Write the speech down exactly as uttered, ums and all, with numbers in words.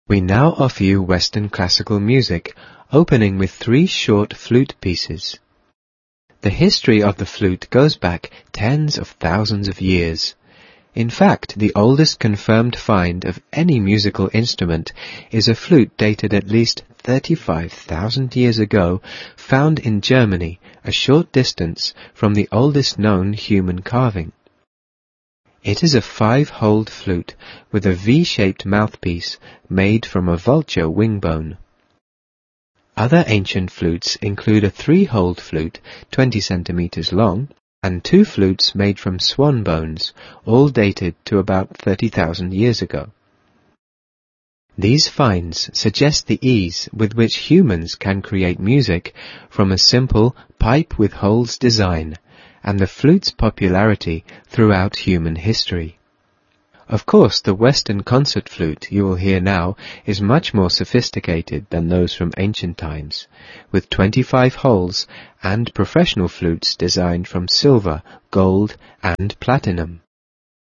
We now offer you Western classical music, opening with three short flute pieces. The history of the flute goes back tens of thousands of years. In fact, the oldest confirmed find of any musical instrument is a flute dated at least thirty-five thousand years ago, found in Germany, a short distance from the oldest known human carving. It is a five-holed flute with a V-shaped mouthpiece made from a vulture wing bone. Other ancient flutes include a three-holed flute, twenty centimeters long, and two flutes made from swan bones, all dated to about thirty thousand years ago. These finds suggest the ease with which humans can create music from a simple pipe with holes design, and the flute's popularity throughout human history. Of course, the Western concert flute you will hear now is much more sophisticated than those from ancient times, with twenty-five holes and professional flutes designed from silver, gold, and platinum.